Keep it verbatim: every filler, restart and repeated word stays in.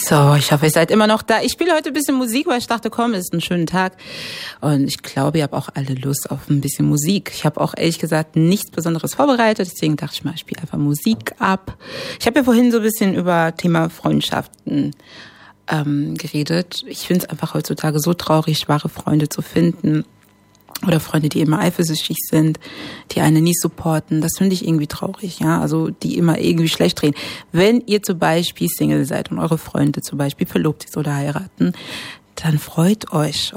So, ich hoffe, ihr seid immer noch da. Ich spiele heute ein bisschen Musik, weil ich dachte, komm, es ist ein schöner Tag. Und ich glaube, ihr habt auch alle Lust auf ein bisschen Musik. Ich habe auch ehrlich gesagt nichts Besonderes vorbereitet, deswegen dachte ich mal, ich spiele einfach Musik ab. Ich habe ja vorhin so ein bisschen über Thema Freundschaften ähm, geredet. Ich finde es einfach heutzutage so traurig, wahre Freunde zu finden. Oder Freunde, die immer eifersüchtig sind, die einen nie supporten. Das finde ich irgendwie traurig, ja. Also, die immer irgendwie schlecht drehen. Wenn ihr zum Beispiel Single seid und eure Freunde zum Beispiel verlobt sind oder heiraten, dann freut euch.